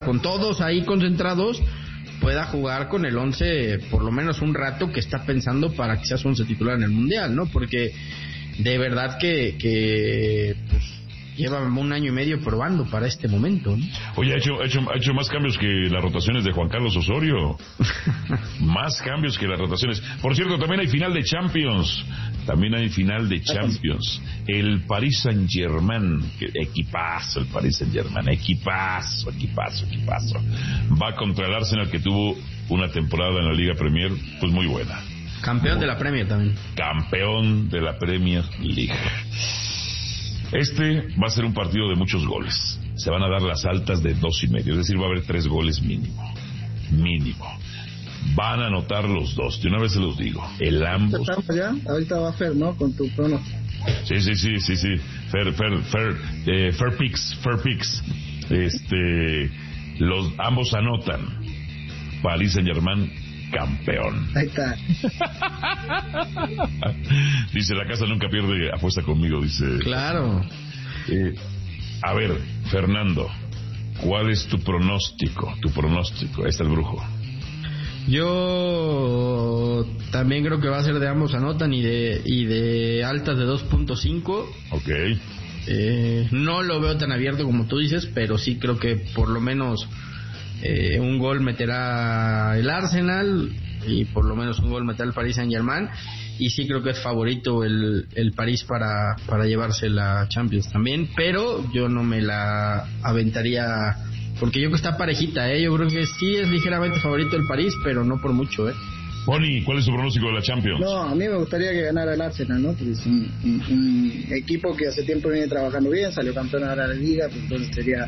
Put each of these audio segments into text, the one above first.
con todos ahí concentrados, pueda jugar con el 11 por lo menos un rato que está pensando para que sea su 11 titular en el Mundial, ¿no? Porque de verdad que pues, lleva 1 año y medio probando para este momento, ¿no? Oye, ha hecho más cambios que las rotaciones de Juan Carlos Osorio. Más cambios que las rotaciones. Por cierto, también hay final de Champions. El Paris Saint-Germain, equipazo el Paris Saint-Germain, equipazo. Va contra el Arsenal, que tuvo una temporada en la Liga Premier pues muy buena. Campeón de la Premier también. Campeón de la Premier League. Este va a ser un partido de muchos goles. Se van a dar las altas de 2.5, es decir, va a haber 3 goles mínimo. Van a anotar los dos, de una vez se los digo. Ambos. Ya, ahorita va Fer, ¿no? Con tu pronóstico. Sí. Fair picks. Ambos anotan. Paris Saint-Germain, campeón. Ahí está. Dice, la casa nunca pierde, apuesta conmigo, dice. Claro. A ver, Fernando, ¿cuál es tu pronóstico? Ahí está el brujo. Yo también creo que va a ser de ambos anotan y de altas de 2.5. Ok. No lo veo tan abierto como tú dices, pero sí creo que por lo menos un gol meterá el Arsenal y por lo menos un gol meterá el Paris Saint-Germain, y sí creo que es favorito el París para llevarse la Champions también, pero yo no me la aventaría porque yo creo que está parejita, yo creo que sí es ligeramente favorito el París, pero no por mucho. Pony, ¿cuál es tu pronóstico de la Champions? No, a mí me gustaría que ganara el Arsenal, ¿no? Porque es un equipo que hace tiempo viene trabajando bien, salió campeón ahora de la Liga, pues entonces sería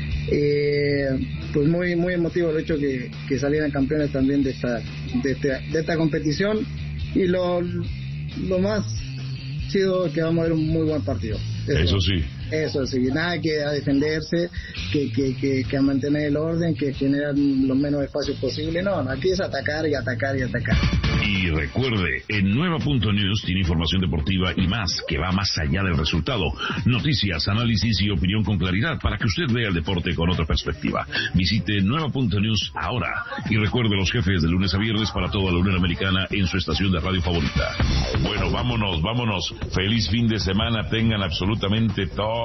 pues muy muy emotivo el hecho que salieran campeones también de esta competición, y lo más chido es que vamos a ver un muy buen partido. Eso sí, nada que a defenderse, que a mantener el orden, que generar los menos espacios posible. No, aquí es atacar y atacar y atacar. Y recuerde, en Nueva.News tiene información deportiva y más, que va más allá del resultado. Noticias, análisis y opinión con claridad para que usted vea el deporte con otra perspectiva. Visite Nueva.News ahora. Y recuerde, los jefes de lunes a viernes para toda la Unión Americana en su estación de radio favorita. Bueno, vámonos. Feliz fin de semana tengan absolutamente todos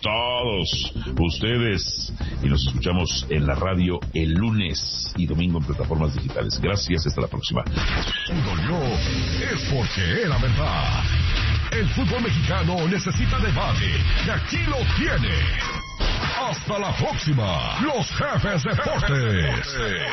ustedes. Y nos escuchamos en la radio el lunes y domingo en plataformas digitales. Gracias, hasta la próxima. No, es porque es la verdad. El fútbol mexicano necesita debate y aquí lo tiene. Hasta la próxima, los jefes deportes.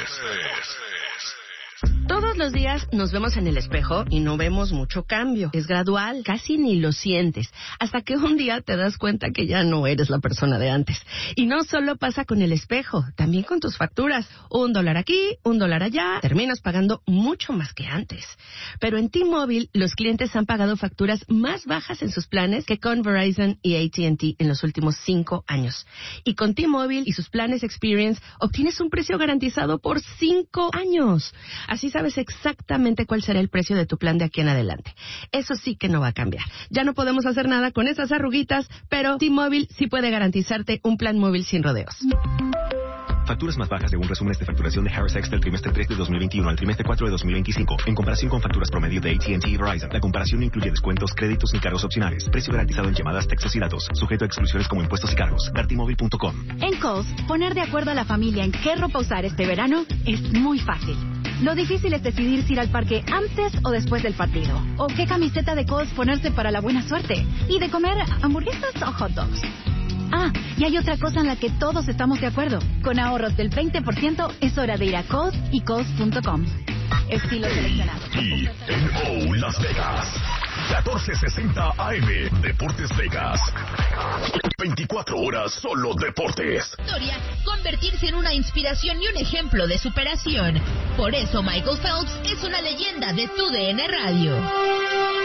Todos los días nos vemos en el espejo y no vemos mucho cambio. Es gradual, casi ni lo sientes, hasta que un día te das cuenta que ya no eres la persona de antes. Y no solo pasa con el espejo, también con tus facturas. $1 aquí, $1 allá, terminas pagando mucho más que antes. Pero en T-Mobile, los clientes han pagado facturas más bajas en sus planes que con Verizon y AT&T en los últimos 5 años. Y con T-Mobile y sus planes Experience, obtienes un precio garantizado por 5 años. Así sabes exactamente cuál será el precio de tu plan de aquí en adelante. Eso sí que no va a cambiar. Ya no podemos hacer nada con esas arruguitas, pero T-Mobile sí puede garantizarte un plan móvil sin rodeos. Facturas más bajas según resúmenes de facturación de Harris X del trimestre 3 de 2021 al trimestre 4 de 2025. En comparación con facturas promedio de AT&T y Verizon, la comparación no incluye descuentos, créditos ni cargos opcionales. Precio garantizado en llamadas, textos y datos. Sujeto a exclusiones como impuestos y cargos. Dartimóvil.com. En Kohl's, poner de acuerdo a la familia en qué ropa usar este verano es muy fácil. Lo difícil es decidir si ir al parque antes o después del partido. O qué camiseta de Kohl's ponerse para la buena suerte. Y de comer hamburguesas o hot dogs. Ah, y hay otra cosa en la que todos estamos de acuerdo. Con ahorros del 20% es hora de ir a Kohl's y Kohl's.com. Estilo seleccionado. TNO Las Vegas. 1460 AM. Deportes Vegas. 24 horas solo deportes. Historia, convertirse en una inspiración y un ejemplo de superación. Por eso Michael Phelps es una leyenda de TUDN Radio.